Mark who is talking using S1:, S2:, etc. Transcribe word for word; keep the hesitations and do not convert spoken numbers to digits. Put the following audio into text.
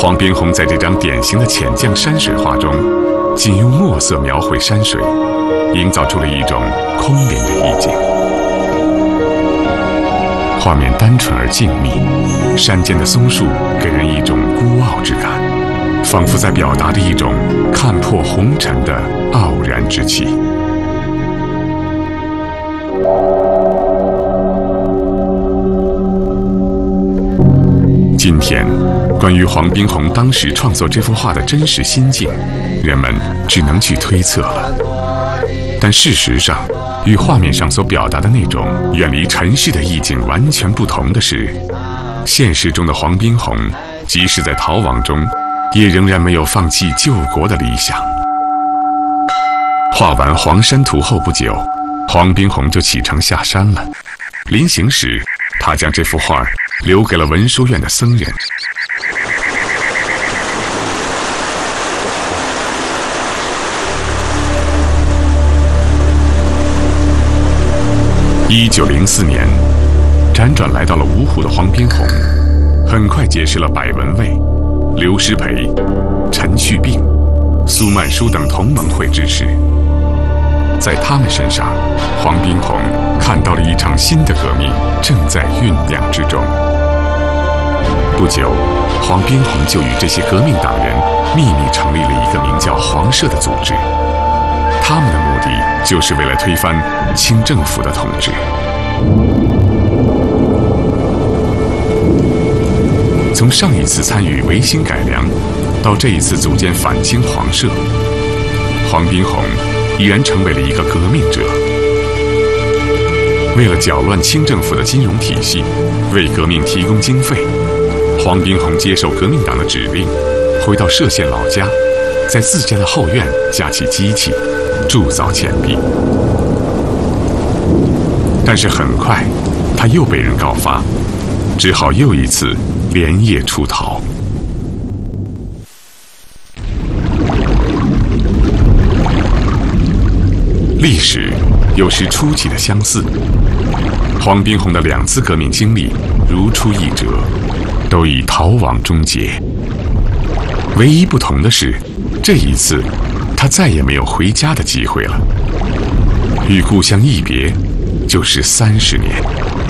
S1: 黄宾虹在这张典型的浅酱山水画中，仅用墨色描绘山水，营造出了一种空灵的意境。画面单纯而静谧，山间的松树给人一种孤傲之感，仿佛在表达着一种看破红尘的傲然之气。今天，关于黄宾虹当时创作这幅画的真实心境，人们只能去推测了。但事实上，与画面上所表达的那种远离尘世的意境完全不同的是，现实中的黄宾虹，即使在逃亡中，也仍然没有放弃救国的理想。画完《黄山图》后不久，黄宾虹就启程下山了。临行时，他将这幅画留给了文殊院的僧人。一九零四年，辗转来到了芜湖的黄宾虹，很快结识了柏文蔚、刘师培、陈旭并、苏曼殊等同盟会之士。在他们身上，黄宾虹看到了一场新的革命正在酝酿之中。不久，黄宾虹就与这些革命党人秘密成立了一个名叫黄社的组织。他们的目的就是为了推翻清政府的统治。从上一次参与维新改良，到这一次组建反清黄社，黄宾虹已然成为了一个革命者。为了搅乱清政府的金融体系，为革命提供经费，黄宾虹接受革命党的指令，回到歙县老家，在自家的后院架起机器，铸造钱币。但是很快，他又被人告发，只好又一次连夜出逃。历史有时出奇的相似，黄宾虹的两次革命经历如出一辙，都以逃亡终结。唯一不同的是，这一次他再也没有回家的机会了。与故乡一别，就是三十年。